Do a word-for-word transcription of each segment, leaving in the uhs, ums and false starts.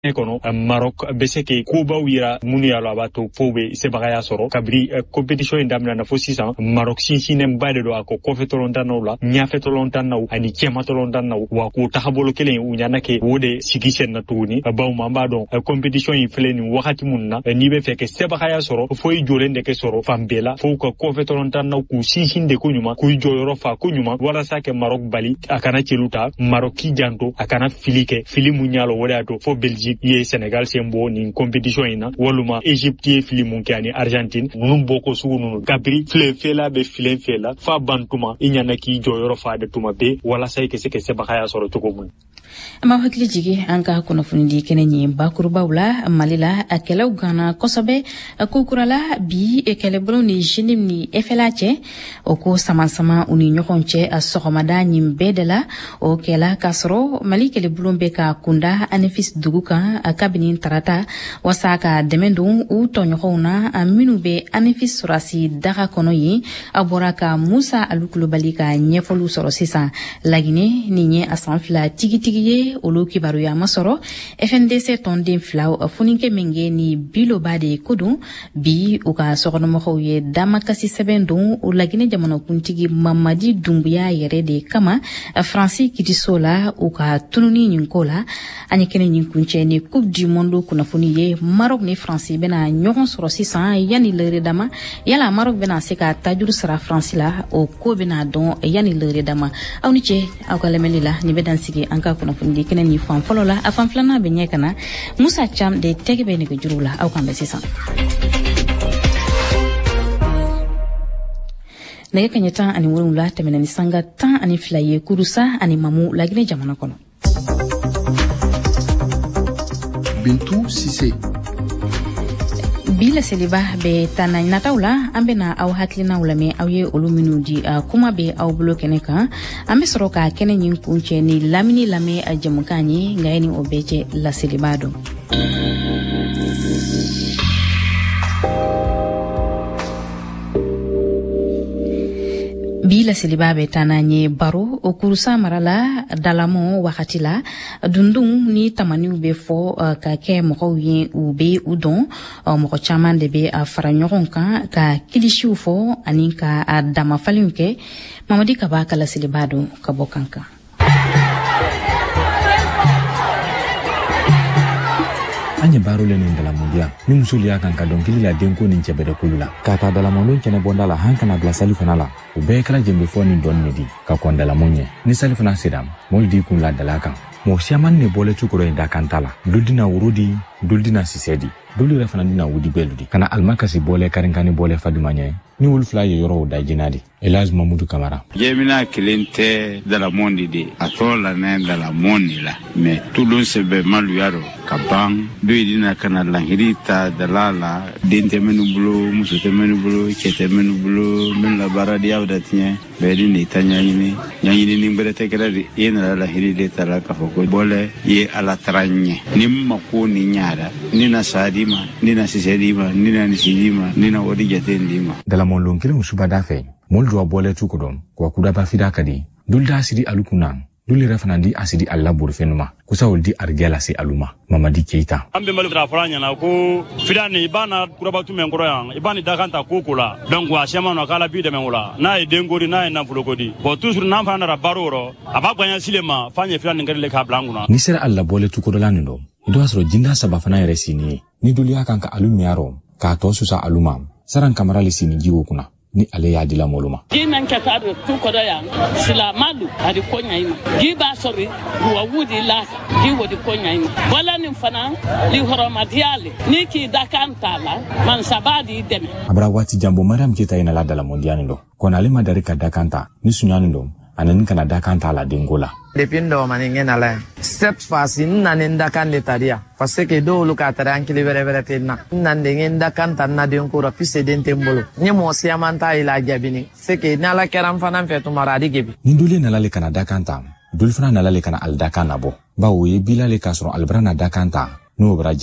kono Maroc beseke kuba wira muni yalo abato fobe sebagaya soro kabri competition indamna na fosisa Maroc sinsine mbade do ako kofetolonta nawla nyafetolonta naw ani kematolonta naw wa ko tahabolo kelen unyana ke wode sigisen na tuni baw mamba don competition yi fleni wakati munna ni be feke sebagaya soro foy jolende ke soro fambela fo ko kofetolonta naw ku sinsinde ko nyuma ku joyoro fa ko nyuma wala sake Maroc bali akana cheluta Maroc ki janto akana filike filimu nyalo wode to fo Belgique ye Senegal sembo ni competition ina waluma Egypte ye filimu kani Argentine num boko sugunu kabri fle fela be filen fela fa bantuma inyana ki joyoro fa de tuma be wala say ke se ke se bakaya soro to ko mun ama hakili jigi anka kuna fundi kenenyi bakuruba wala malila akela ugana kosobe kukurala bi ekele bolo ni jinim ni efelache oko sama sama uni nyokonche asogomada nyimbedela okela kasro malikele bulombe ka kunda anefis duguka akabini tarata wasaka demendo u tonyokona aminube anefis surasi daga konoyi aboraka Musa alukulubalika nyefolu soro sisa lagine ninye asanfla tigitigi ye olu kibaru ya masoro F N D C tonde flaw funinke menge ni bilo bade kudu bi uka sokono mo ye damakasi sebendo ulagine jamono kuntigi Mamadi Doumbouya yere de kama Francis Kitisola uka tununi nyinkola anyekene nyinkunche ni coupe du monde kuna funi ye Maroc ni Francis bena nyogon soro six cents yani lere dama yala Maroc bena seka tajuru sara Francis la o ko bena don yani lere dama awniche awkalemelila ni bedan sigi anka kuna fundi kenen ni fam folola afam flana be nyekana Musa Cham de tegebe ni ko jurula aw kambe six cents nege kanyata ani wurula temena ni sanga tan ani flaye kurusa ani mamu lagine jamana kono Bintou Sissé bila seliba be tanay natawla ambe na aw haklina ulame awye oluminu di uh, kuma be aw bloke neka ambe soroka kene nyin kunche ni lamini lame ajamukani ngaeni obeche la selibado bila selibabe tananye baro okurusa marala dalamo wakati la dundung ni tamani ube fo uh, ka ke moko yen ube udon uh, moko chaman de be uh, faranyoron kan ka kilishi ufo aninka uh, dama falinke Mamadi Kabaka la selibado kabokanka anye baro le nin dala mundia ni musuli ya kan ka donkili la denko nin chebede kulula ka ta dala molon chene bondala hankana gla salifana la ube kala jembe fo ni don nidi ka kondala munye ni salifana sidam moldi kun la dala kan mo siaman ne bole tukuro inda kantala duldina urudi duldina sisedi dulu refana dina wudi beludi kana almakasi bole karinkani bole fadumanye ni wulfla yoro da jinadi Elaz Mamadou Camara Yemina kilente de la monde de atola ne de la monde la mais tout le sebe maluyaro kabang duidina kana langirita de la la dente menublo musute menublo kete menublo men la baradi awdatien bedi ni tanyani nyani ni mbere gradi ina la hiride tala ka foko bole ye ala tranye nimma ko ni nyara ni na sadima ni na sisedima ni na nisidima ni na wodi jatendima de la monde lonkile musubada fe moldo abole tukodom kwa kudaba fida kadi dulda asidi alukuna duli refanandi asidi alla burfenuma kusa oldi argela si aluma Mamadi Keita ambe malu trafanya na ko fidani ibana kurabatu mengoro yang ibani dakanta kokula donc wa shema no kala bi de mengola na idengori na na fulokodi bo toujours na fana ra baroro abagwanya silema fanye fidani ngare le ka blanguna ni sera alla bole tukodolani ndo ndo asro jinda sabafana yeresini ni duli akanka alumiaro ka to susa aluma saran kamara le sini jiwo kuna ni ale ya dila moluma ginan ka ta tu ko da yan sila madu adi konya ima giba sori ruwa wudi la gi wodi konya ima wala nin fana li horoma diale ni ki dakanta la man sabadi deme abra wati jambo Mariam Keita ina la dala mondiani ndo kona le madari ka dakanta ni sunyani ndo anan kana dakanta la dengola depuis ndo maninge na la cette fois na nenda kan letaria parce que do lu ka tara ankili vere vere tenna nan de ngenda kan tan na den ko rapi sedente mbolo ni mo siamanta ila jabini c'est que na la keram fana fetu maradi gebi ni dole na la le kana dakanta dul fana na la le kana al dakana bo ba wo ye bila le kasro albrana dakanta no brajibi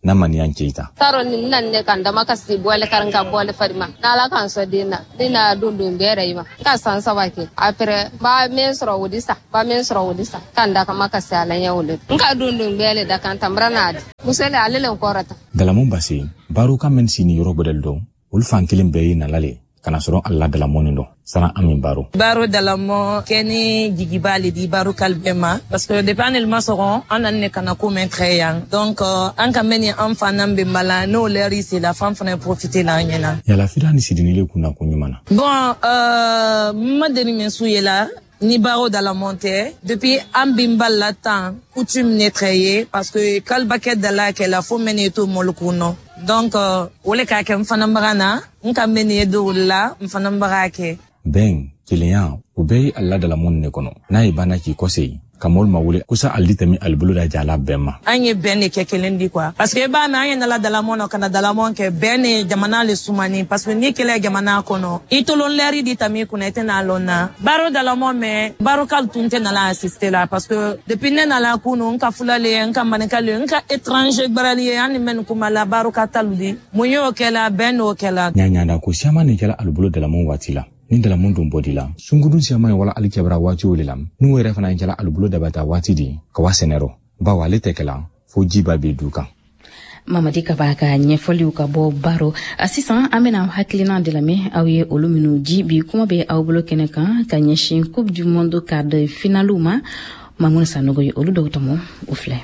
na maniyan keita taro ni nan ne kan da maka si bole karan ka bole farima na la kan so dina dina dundun bere ma ka san sabake apre ba men soro wudisa ba men soro wudisa kan da maka salan yawle nka dundun bele da kan tambrana musele alelen korata dalamon basi baro kan men sini yoro bodel do ul fankilin be na lale kana soro alla dalamon ndo sana amin baro baro dalamo keni jigibali di baro kalbema parce que depuis anel masoron on an ne kana ko men très young donc an ka meni enfant nambe mala no leri c'est la femme fana profiter la nyana ya la fida ni sidini le kuna ko nyumana bon euh madeni men suyela ni baro dalamonte depuis ambimbal la temps coutume netreyer parce que kalbaket dala ke la fo meni to molukuno donc wole ka ke mfana mbarana nka meni edo la mfana mbarake ben kiliyan ubei alla dalamon ne kono na ibana ki kosei kamol mawule kusa alditami albulu da jala bemma anye bene ke kelendi quoi parce que ba na anye na la dalamon kana dalamon ke bene jamana le sumani parce que ni kele jamana kono itolon leri ditami kuna etena lona baro dalamon me baro kal tunte na la assister là parce que depuis na la kuno nka fulale nka manekale nka étranger barali yani men kuma la baro kataludi munyo kela beno kela nyanya da ko siama ne kala albulu dalamon watila ni dala mundum bodila sungudun siama wala alikebra wati olilam nu were fana njala albulo dabata wati di ka wasenero ba wale tekela fo jiba be duka Mamadi Kabaka nyefoli ukabo baro asisan amena hakilina de la me awie oluminu jibi kuma be awbulo keneka kanyeshin coupe du monde quart de finaluma mamuna sanogo oludo tomo ufle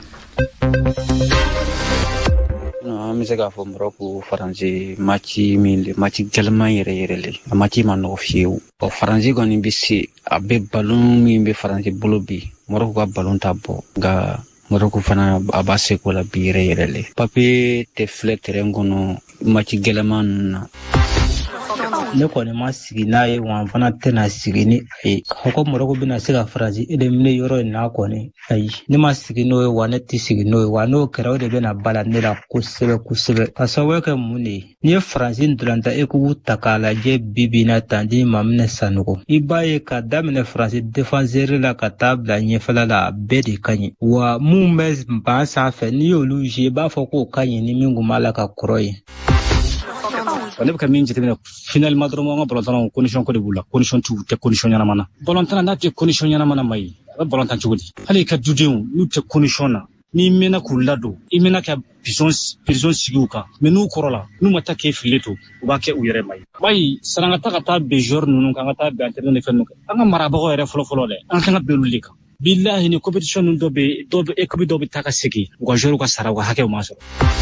no mi sega fo mroku faransi machi mil machi jalma yere yere le machi mano fiu o faransi goni bisi abe balon mi be faransi bolobi moroku ga balon tabo ga moroku fana abase ko la bire yere le papi te fletere ngono machi gelaman ne ko ne masigi nae wan fana tena sigi ni ai ko moroko bina siga fraji ede mine yoro na ko ne ai ne masigi no wa ne ti sigi no wa no kera de bena bala ne la kusebe kusebe asawe ka muni ni fraji ndulanta e ku takala je bibina tandi mamne sanuko ibaye ka damne fraji défenseur la ka tabla nye fala la bedi kanyi wa mu mes ba sa fe ni yolu je ba fo ko kanyi ni mingu mala ka kroyi wala ka min jitena final madromo nga bolontan condition ko de bula condition tu te condition yana mana bolontan na te condition yana mana mai bolontan chugudi hali ka judeu nu te condition na ni mena kulado imena ka prison prison siguka menu korola nu mata ke fileto ba ke uyere mai mai saranga ta kata be jour nu kan ta be internet fenno anga marabo ere folo folo le an kan be lulika billahi ni competition ndo be do be ekobi do be taka sigi go jour ko sarawa hake maso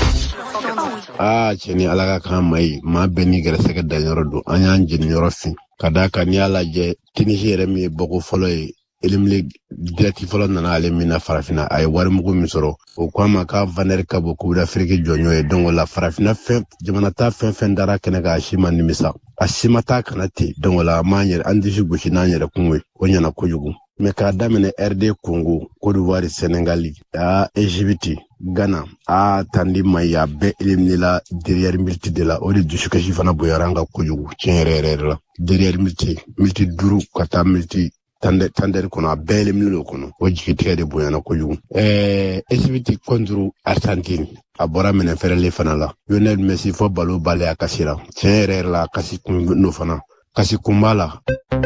ah cheni alaga kan mai ma beni gere sega danyoro do anyan jin nyoro fin kada kan yala je tinijere mi bogo folo e elimle direct folo na ale mina farafina ay war mugo misoro o kwama ka vaner ka boku da afrique jonyo e dongo la farafina fe jamana ta fe fe ndara kana ga shima ni misa ashima ta kanati dongo la manyer andi shi gushi na nyere kunwe onya na koyugu me ka damene R D Congo Côte d'Ivoire Sénégal a Égypte Ghana a tandi maya be elimni la derrière multi de la odi du shukashi fana boyaranga koyugu chenrere la derrière multi multi duru kata multi tande tande kono be elimni lo kono oji tede boyana koyugu eh Égypte konzuru Argentine abora menen ferele fana la Lionel Messi fo balo bale akasira chenrere la kasi no fana kasi kumbala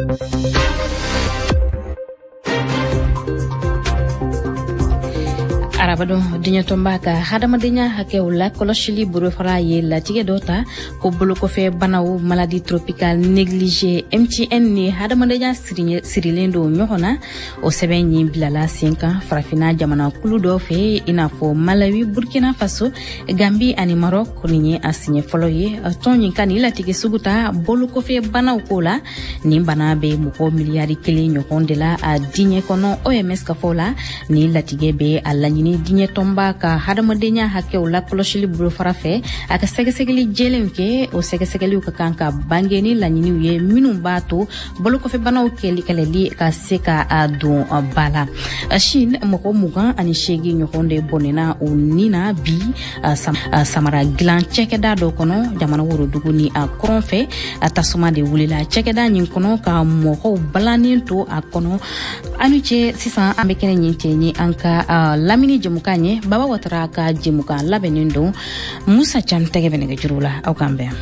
arabado dinya tombaka hadama dinya hakewla koloshili buru fara ye la tige dota ko bulu ko fe banaw maladie tropicale négligée M T N ni hadama dinya sirilendo nyohona o sebenyi bilala cinq ans farafina jamana kulu do fe ina fo Malawi Burkina Faso Gambie ani Maroc ni asigné folo ye tonni kan ila tige suguta bulu ko fe banaw ko la ni bana be mu ko milliard kele nyokonde la a dinya kono O M S ka fola ni la tige be alani dinye tomba ka hadama denya hake o la koloshili buru farafe aka segesegeli jelenke o segesegeli ka kanka bangeni la nyini ye minu bato bolo ko fe bana o keli kaleli ka seka adu bala shin moko mugan ani shegi nyokonde bonena o nina bi sam, samara glan cheke da do kono jamana woro duguni a kronfe atasuma de wulila cheke da nyin kono ka moko balani to akono anuche sisa ambekene nyinte ni anka lamini jemukan ye Baba Watara ka jemukan labɛnnen don Musa Can tɛgɛ bɛ nɛgɛjuru la aw k'an bɛn.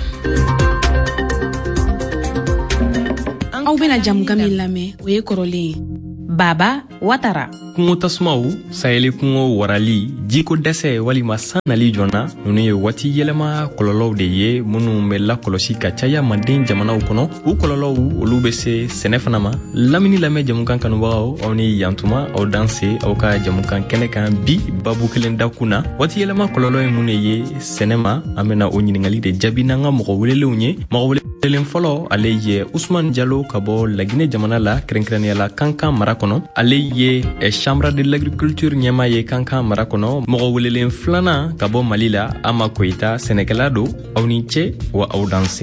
Aw bɛna jamukan min lamɛn o ye kɔrɔlen Baba Watara. Kungo tasumaw, sayeli kungo warali, jiko dɛsɛ walima san nali jɔnna, ninnu ye waati yɛlɛma kɔlɔlɔw de ye minnu bɛ lakɔlɔsi ka caya manden jamanaw kɔnɔ. U kɔlɔlɔw olu bɛ se sɛnɛ fana ma. Lamini lamɛn jamukan kanubagaw, aw ni yantuma aw danse aw ka jamukan kɛnɛ kan bi babu kelen da kunna. Waati yɛlɛma kɔlɔlɔ ye mun de ye sɛnɛ ma, an bɛna o ɲininkali de jaabi n'an ka mɔgɔ welelenw ye. Mɔgɔ welelen fɔlɔ ale ye Usman Jalo ka bɔ Laginɛ jamana la, kɛrɛnkɛrɛnnenya la Kankan mara kɔnɔ. Ale ye Chambre de l'agriculture ɲɛma ye Kankan mara kɔnɔ. Mɔgɔ welelen filanan ka bɔ Mali la, Ama Koyita, sɛnɛkɛla don. Aw ni ce wa aw danse.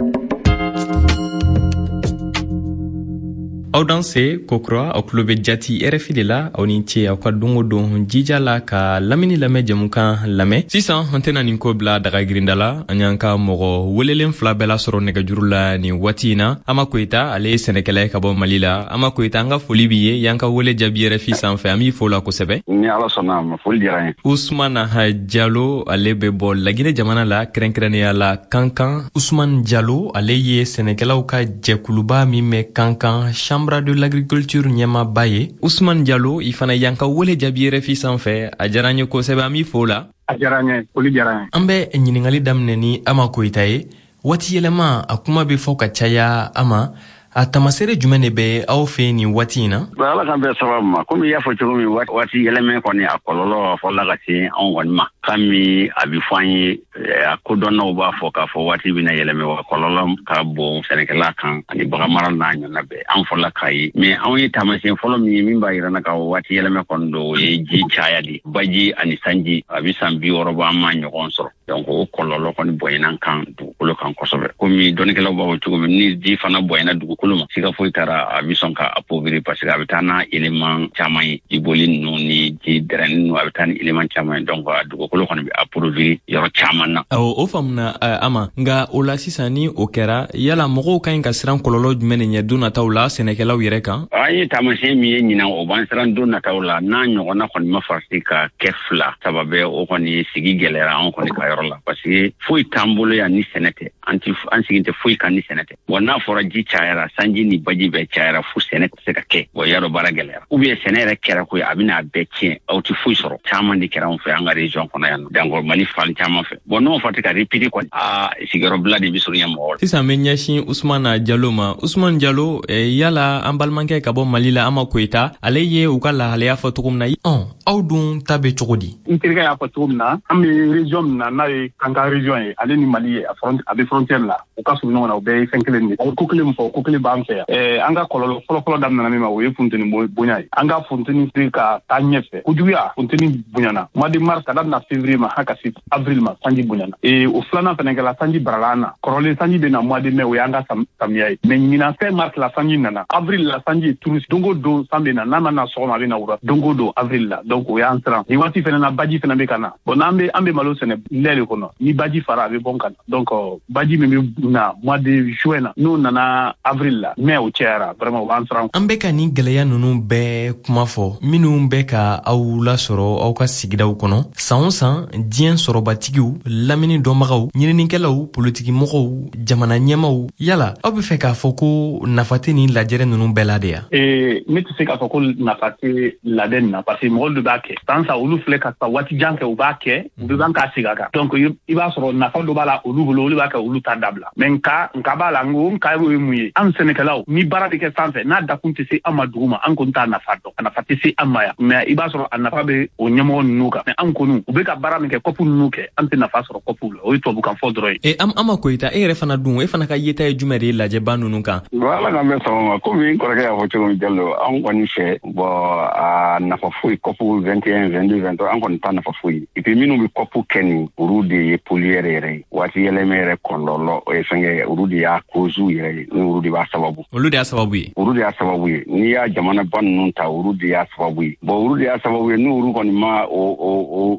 Aw danse kokura aw tulo bɛ jati R F I de la. Aw ni ce aw ka dongo don jija la ka lamini lamɛn jamukan lamɛn. Sisan an tɛna nin ko bila daga girinda la. An y'an ka mɔgɔ welelen fila bɛɛ la sɔrɔ nɛgɛjuru la nin waati in na. Ama Koyita ale ye sɛnɛkɛla ye ka bɔ Mali la. Ama Koyita an ka foli b'i ye. Y'an ka wele jaabi R F I sanfɛ. An b'i fo la kosɛbɛ. Ni Ala sɔnna ma foli diyara n ye. Usmana Jalo ale bɛ bɔ Laginɛ jamana la, kɛrɛnkɛrɛnnenya la Kankan. Usman Jalo ale ye sɛnɛkɛlaw ka jɛkuluba min bɛ Kankan Chambre de l'agriculture ɲɛmaba ye. Usman Jalo i fana y'an ka wele jaabi R F I sanfɛ. A diyara n ye kosɛbɛ, an b'i fo la. A diyara n ye, foli diyara n ye. An bɛ ɲininkali daminɛ ni Ama Koyita ye. Waati yɛlɛma a kuma bɛ fɔ ka caya Ama. A tamasere jumɛn de bɛ aw fɛ nin waati in na? Ala k'an bɛɛ sababu ma. Komi i y'a fɔ cogo min waati yɛlɛmɛ kɔni a kɔlɔlɔ fɔla ka se anw kɔni ma. Kami a bɛ fɔ an ye a kodɔnnaw b'a fɔ k'a fɔ waati bɛna yɛlɛmɛ wa kɔlɔlɔ ka bon sɛnɛkɛla kan ani baganmara n'a ɲɔgɔnna bɛɛ an fɔla k'a ye. Mais anw ye taamasiyɛn fɔlɔ min ye min b'a yira na ka waati yɛlɛmɛ kɔni don o ye ji caya de. Baji ani sanji a bɛ san bi wɔɔrɔ bɔ an ma ɲɔgɔn sɔrɔ. Donc o kɔlɔlɔ kɔni bonyana kan dugukolo kan kosɛbɛ. Komi dɔnnikɛlaw b'a fɔ cogo min ni ji fana bonyana dugukolo ma siga foyi taara a bɛ sɔn ka appauvrir parce que a bɛ taa n'a élément caman ye jiboli ninnu ni ji dɛrɛnni ninnu a bɛ taa ni élément caman ye donc a dugukolo kɔni bɛ appauvrir yɔrɔ caman na. Awɔ o faamuna Ama nka o la sisan ni o kɛra yala mɔgɔw ka ɲi ka siran kɔlɔlɔ jumɛn de ɲɛ don nataw la sɛnɛkɛlaw yɛrɛ kan? An ye taamasiyɛn min ye ɲinan o b'an siran don nataw la n'a ɲɔgɔnna kɔni ma farati ka kɛ fila sababɛ o kɔni sigi gɛlɛyara an kɔni ka yɔrɔ la parce que foyi t'an bolo yan ni sɛnɛ tɛ an ti an sigin tɛ foyi kan ni sɛnɛ tɛ bon n'a fɔra ji cayara sanji ni baji bɛɛ cayara fo sɛnɛ tɛ se ka kɛ bon y'a dɔn baara gɛlɛyara ou bien sɛnɛ yɛrɛ kɛra ko ye a bɛna a bɛɛ tiɲɛ aw ti foyi sɔrɔ caman de kɛra an fɛ an ka région kɔnɔ yan donc Mali fan caman fɛ bon n'o fɔra ka répéter kɔni aa sigiyɔrɔbila de bɛ surunya mɔgɔw la. Sisan bɛ ɲɛsin Usmana Jalo ma. Usman Jalo yala an balimakɛ ka bɔ Mali la Ama Koyita ale ye u ka lahalaya fɔ cogo min na ɔn aw dun ta bɛ cogo di? N terikɛ y'a fɔ cogo min na an bɛ région min na n'a ye Kankan région ye ale ni Mali ye a bɛ frontière la u ka surun ɲɔgɔn na u bɛɛ ye fɛn kelen de ye. A ye ko kelen min fɔ ko kelen b'an fɛ yan. Ɛɛ an ka kɔlɔlɔ fɔlɔfɔlɔ daminɛna min ma o ye funteni bonya ye. An ka funteni se ka taa ɲɛfɛ kojuguya funteni bonyana mois de mars ka daminɛ février ma ha ka se avril ma sanji bonyana. Ee o filanan fɛnɛ kɛla sanji barala an na kɔrɔlen sanji bɛ na mois de mai o y'an ka samiya ye mais ɲinan fɛn mars la sanji nana avril la sanji ye turu don o don san bɛ na n'a ma na sɔgɔma a bɛ na wura don o don avril la donc o y'an siran nin waati fɛnɛ na baji fɛnɛ bɛ ka na bon n'an bɛ an bɛ malo sɛnɛ lɛ de kɔnɔ ni baji fara a bɛ bɔ ka na donc baji min bɛ na mois de juin na n'o nana avril la mai o cɛyara vraiment o b'an siran. An bɛ ka nin gɛlɛya ninnu bɛɛ kuma fɔ minnu bɛ ka aw lasɔrɔ aw ka sigidaw kɔnɔ san o san diɲɛ sɔrɔbatigiw lamini dɔnbagaw ɲininikɛlaw politikimɔgɔw jamana ɲɛmaw yala aw bɛ fɛ k'a fɔ ko nafa tɛ nin lajɛrɛ ninnu bɛɛ la de yan? ee ne tɛ se k'a fɔ ko nafa tɛ lajɛ nin na parce que mɔgɔ dɔ b'a kɛ san san olu filɛ ka taa waati jan kɛ u b'a kɛ u bɛ ban k'a segin a kan donc i b'a sɔrɔ nafa dɔ b'a la olu bolo olu b'a kɛ olu ta dabila mais nka nka b'a la n ko nka ye mun ye an sɛnɛkɛlaw ni baara bɛ kɛ sanfɛ n'a dakun tɛ se an ma dugu ma an kɔni t'a nafa dɔn a nafa tɛ se an ma yan mais i b'a sɔrɔ a nafa bɛ o ɲɛmɔgɔ ninnu kan mais an kɔni u bɛ ka baara min kɛ kɔpu ninnu kɛ an tɛ nafa sɔrɔ kɔpu la o ye tubabukan fɔ dɔrɔn ye. e Ama Koyita e yɛrɛ fana dun e fana ka yeta ye jumɛn de ye lajɛba ninnu kan? Ala k'an bɛ sɔgɔma ma komi n kɔrɔkɛ y'a fɔ cogo min Jalo an kɔni fɛ bon a nafa foyi kɔpu vingt et un vingt deux vingt trois an kɔni t'a nafa foyi et puis minnu bɛ kɔpu kɛ nin olu de ye pollueur yɛrɛ ye waati yɛlɛmɛ yɛrɛ kɔlɔlɔ o ye fɛnkɛ olu de y'a cause yɛrɛ ye ni olu de b'a sababu. Olu de y'a sababu ye? Olu de y'a sababu ye n'i y'a jamanaba ninnu ta olu de y'a sababu ye bon olu de y'a sababu ye n'olu kɔni ma o o o nɔgɔ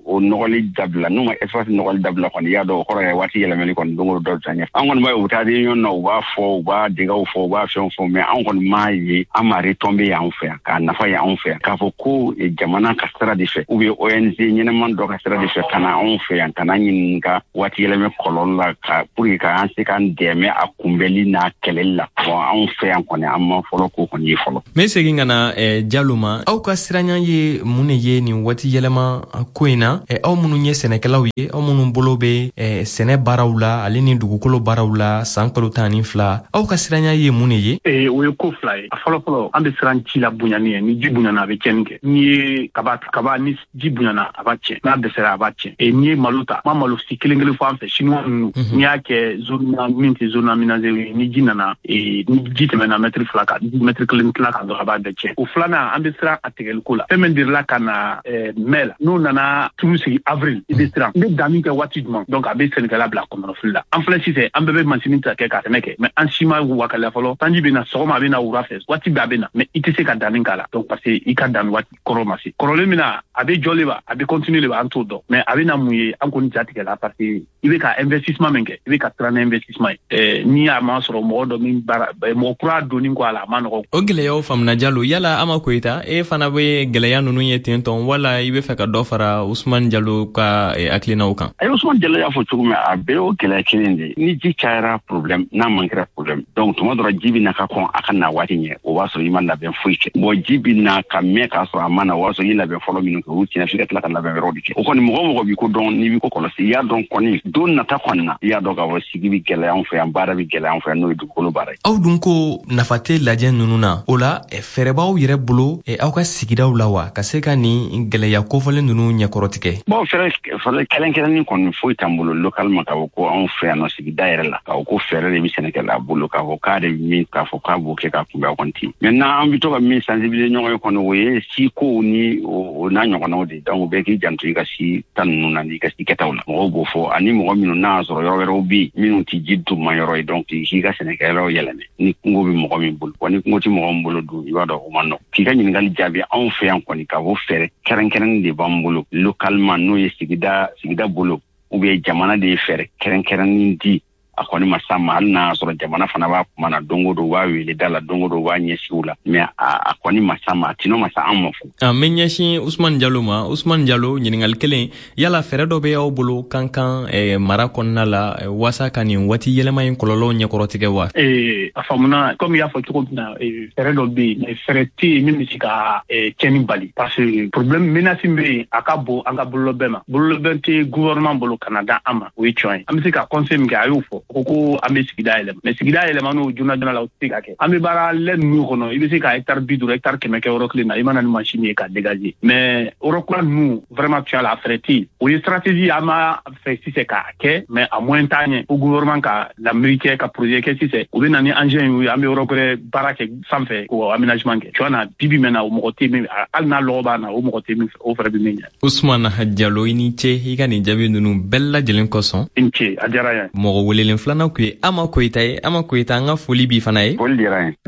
nɔgɔli dabila n'u ma espace nɔgɔli dabila kɔni y'a dɔn o kɔrɔ ye waati yɛlɛmɛli kɔni don o don dɔ bɛ taa ɲɛfɛ an kɔni b'a ye u taa réunion na u b'a fɔ u b'a degaw fɔ u b'a fɛnw fɔ mais an kɔni m'a ye an ma retomber y'anw fɛ yan k'a nafa ye anw fɛ yan k'a fɔ ko jamana ka sira de fɛ ou bien O N G ɲɛnɛman dɔ ka sira de fɛ ka na anw fɛ yan ka na ɲininka waati yɛlɛmɛ kɔlɔlɔ la ka pour que k'an se k'an dɛmɛ a kunbɛli n'a kɛlɛli la bon anw fɛ yan kɔni an ma fɔlɔ k'o kɔni ye fɔlɔ. Me segin ka na eh, Jalo ma aw ka siranya ye mun de ye nin waati yɛlɛma ko in na eh, aw minnu ye sɛnɛkɛlaw ye aw minnu bolo bɛ eh, sɛnɛ baaraw la ale ni dugukolo baaraw la san kalo tan ni fila aw ka siranya ye mun de ye? Eh, o ye ko fila ye a fɔlɔ fɔlɔ an bɛ siran ci la bonyani ye ni ji bonyana a bɛ tiɲɛni kɛ ni ye kaba kaba ni ji bonyana a b'a tiɲɛ n'a dɛsɛra a b'a tiɲɛ eh, ni ye malo ta ma malo si kelen kelen fɔ an fɛ chinois ninnu n'i y'a kɛ zone min tɛ zone aménagée ye ni ji nana eh, ni ji tɛmɛna mètre fila kan mètre kelen tila kan dɔrɔn a b'a bɛɛ tiɲɛ o filanan an bɛ siran a tigɛli ko la fɛn min dirila ka na eh, mai la n'o nana turu sigi avril i bɛ siran n bɛ danni kɛ waati jumɛn donc a bɛ sɛnɛkɛla bila kɔnɔnafili la an filɛ sisan an bɛɛ bɛ masini ta kɛ ka sɛnɛ kɛ mais an si ma wakaliya fɔlɔ sanji bɛ na sɔgɔma a bɛ na wula fɛ waati bɛɛ a bɛ na mais i tɛ se ka danni k'a la donc parce que i ka danni waati kɔrɔ ma se kɔrɔlen min na a bɛ jɔlen ba a bɛ continuer le ba an t'o dɔn mais a bɛ na mun ye an kɔni jatigɛ la parce que i bɛ ka investissement min kɛ i bɛ ka siran ni investissement ye eh, ni a ma sɔrɔ mɔgɔ dɔ min baara mɔgɔ kura donni ko a la a ma nɔgɔ. O gɛlɛyaw faamuna Jalo yala Ama Koyita e fana bɛ gɛlɛya ninnu ye ten tɔn wala i bɛ fɛ ka dɔ fara Usman Jalo ka eh, hakilinaw kan? A ye Usman Jalo y'a fɔ cogo min a bɛɛ y'o gɛlɛya kelen de ye ni ji cayara problème n'a man kɛra problème donc tuma dɔ la ji bɛ na ka kɔn a ka na waati ɲɛ o b'a sɔrɔ i ma labɛn foyi kɛ bon ji bɛ na ka mɛn k'a sɔrɔ a ma na o b'a sɔrɔ i labɛn fɔlɔ minnu kɛ olu tiɲɛ f'i ka tila ka labɛn wɛrɛw de kɛ o kɔni mɔgɔ o mɔgɔ b'i ko dɔn n'i b'i ko kɔlɔsi i y'a dɔn kɔni don nata kɔni na i y'a dɔn k'a fɔ sigi bɛ gɛlɛya anw fɛ yan baara bɛ gɛlɛya anw fɛ yan n'o ye dugukolo baara ye. Aw dun ko nafa tɛ lajɛ ninnu na o la fɛɛrɛ b'aw yɛrɛ bolo aw ka sigidaw la wa ka se ka nin gɛlɛya kofɔlen ninnu ɲɛkɔrɔ tigɛ? Bon fɛɛrɛ fɛɛrɛ kɛrɛnkɛrɛnnen kɔni foyi t'an bolo localement k'a fɔ ko anw fɛ yan nɔ sigida yɛrɛ la k'a fɔ ko fɛɛrɛ de bɛ sɛnɛkɛla bolo k'a fɔ k'a de min k'a fɔ k'a b'o kɛ k'a kunbɛn aw kɔni ten maintenant an bɛ to ka min sensibiliser ɲɔgɔn ye kɔni o ye si kow ni o n'a ɲɔgɔnnaw de donc bɛɛ k'i janto i ka si ta ninnu na n'i ka si kɛtaw la mɔgɔw b'o fɔ ani mɔgɔ minnu n'a y'a sɔrɔ yɔrɔ wɛrɛw bɛ yen minnu tɛ ji duguma yɔrɔ ye donc k'i ka sɛnɛkɛyɔrɔ yɛlɛmɛ ni kungo bɛ mɔgɔ min bolo wa ni kungo tɛ mɔgɔ min bolo dun i b'a dɔn o ma nɔgɔn k'i ka ɲininkali jaabi anw fɛ yan kɔni k'a fɔ fɛɛrɛ kɛrɛnkɛrɛnnen de b'an bolo localement n'o ye sigida sigida bolo ou bien jamana de ye fɛɛrɛ kɛrɛnkɛrɛnnen di a kɔni ma s'a ma hali n'a sɔrɔ jamana fana b'a kuma na don o don b'a wele da la don o don b'a ɲɛsiw la mais a kɔni ma s'a ma a tinɔ ma sa an ma fo. A me ɲɛsin Usman Jalo ma Usman Jalo ɲininkali kelen yala fɛɛrɛ dɔ bɛ aw bolo kan kan eh, mara kɔnɔna la eh, waasa ka nin waati yɛlɛma in kɔlɔlɔw ɲɛkɔrɔtigɛ wa? Eh, a faamuna comme i y'a fɔ cogo min na eh, fɛɛrɛ dɔ bɛ yen mais fɛɛrɛ tɛ yen min bɛ se ka eh, tiɲɛni bali parce que problème menace bɛ yen a ka bon an ka bololɔbɛn ma bololɔbɛn tɛ gouvernement bolo ka na da an ma o ye tiɲɛ ye an bɛ se ka conseil min kɛ a y'o fɔ ko ko an bɛ sigida yɛlɛma mais sigida yɛlɛma n'o joona joona la o tɛ se ka kɛ an bɛ baara lɛ ninnu kɔnɔ i bɛ se ka hectare bi duuru hectare kɛmɛ kɛ yɔrɔ kelen na i mana ni machine ye ka dégager mais yɔrɔ kura ninnu vraiment tu as la fɛɛrɛ tɛ yen o ye stratégie an m'a fɛ sisan k'a kɛ mais a moyen t'a ɲɛ ko gouvernement ka lamɛnni kɛ ka projet kɛ sisan u bɛ na ni engin ye an bɛ yɔrɔ wɛrɛ baara kɛ sanfɛ k'o aménagement kɛ tu vois na bibi mɛn na o mɔgɔ tɛ min hali n'a lɔgɔ b'a na o mɔgɔ tɛ min fɛ o fɛɛrɛ bɛ min ɲɛ. Usman Jalo i ni ce i ka nin jaabi ninnu bɛɛ lajɛlen kosɔn. I ni ce a diyara n ye. Mɔgɔ welelen filanan kun ye Ama Koyita ye Ama Koyita an ka foli b'i fana ye. Foli diyara n ye.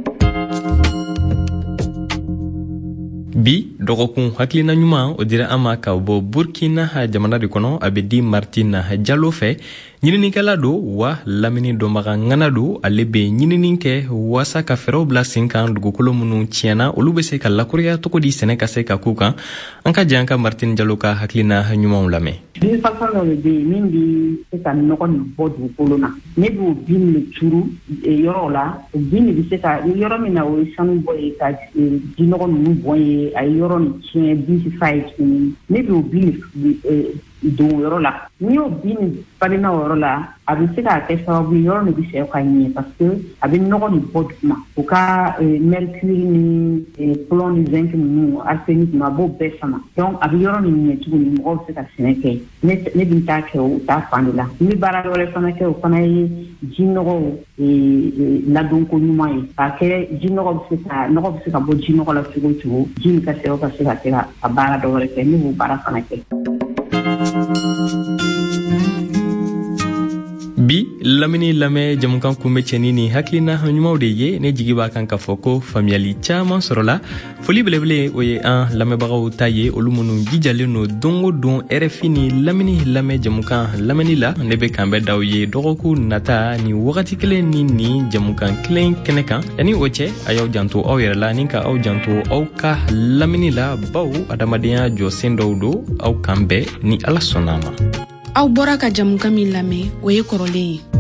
Bi dɔgɔkun hakilina ɲuman o dira an ma ka bɔ Burkina jamana de kɔnɔ a bɛ di Martin Jalo fɛ ɲininikɛla don wa lamini dɔnbaga ŋana don ale bɛ ɲinini kɛ waasa ka fɛɛrɛw bila sen kan dugukolo minnu tiɲɛna olu bɛ se ka lakoriya cogo di sɛnɛ ka se ka k'u kan an ka jɛ an ka Martin Jalo ka hakilina ɲumanw lamɛn. Bin façon dɔ de bɛ yen min bɛ se ka nɔgɔ nin bɔ dugukolo na ne b'o bin de turu yɔrɔ la o bin de bɛ se ka yɔrɔ min na o ye sanu bɔ ye ka ji nɔgɔ ninnu bɔ ye a ye yɔrɔ nin tiɲɛ bin ti fa ye tuguni ne b'o bin don o yɔrɔ la n'i y'o bin falenna o yɔrɔ la a bɛ se ka kɛ sababu ye yɔrɔ nin bɛ se ka ɲɛ parce que a bɛ nɔgɔ nin bɔ duguma o ka mercure ni plomb ni zinc ninnu arsenic ninnu a b'o bɛɛ sama donc a bɛ yɔrɔ nin ɲɛ tuguni mɔgɔw bɛ se ka sɛnɛ kɛ ne ne bɛ taa kɛ o taa fan de la n bɛ baara wɛrɛ fana kɛ o fana ye ji nɔgɔw ladonko ɲuman ye k'a kɛ ji nɔgɔ bɛ se ka nɔgɔ bɛ se ka bɔ ji nɔgɔ la cogo o cogo ji nin ka se ka se ka se ka baara dɔ wɛrɛ kɛ ne b'o baara fana kɛ. Bi lamini lamɛ jamukan kunbɛ cɛni ni hakilina ɲumanw de ye ne jigi b'a kan ka fɔ ko faamuyali caaman sɔrɔla foli belebele o ye an lamɛnbagaw ta ye olu minnu jijalen no don o don R F I ni lamini lamɛ jamukan lamɛnni la ne be kan bɛ daw ye dɔgɔku nata ni wagati kelen ni ni jamukan kelen kɛnɛ kan yani o cɛ a y'aw janto aw yɛrɛ la ni ka aw janto aw ka lamini la baw adamadenya jɔsen dɔw do aw kan bɛɛ ni ala sɔnna ma. Aw bɔra ka jamukan min lamɛn o ye kɔrɔlen ye.